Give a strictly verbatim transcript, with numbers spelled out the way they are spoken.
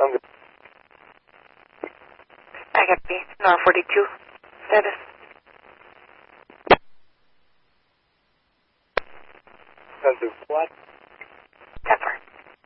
I'm good. I got me. No, forty-two. Status. That's what? Ten four.